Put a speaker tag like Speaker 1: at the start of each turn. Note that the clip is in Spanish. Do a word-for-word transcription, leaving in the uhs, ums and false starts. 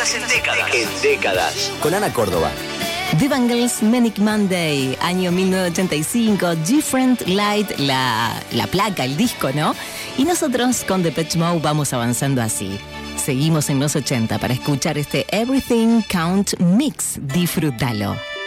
Speaker 1: temas en décadas. En décadas.
Speaker 2: Con Ana Córdoba.
Speaker 3: The Bangles, Manic Monday, año mil novecientos ochenta y cinco, Different Light, la, la placa, el disco, ¿no? Y nosotros con Depeche Mode vamos avanzando así. Seguimos en los ochenta para escuchar este Everything Count Mix. Disfrútalo.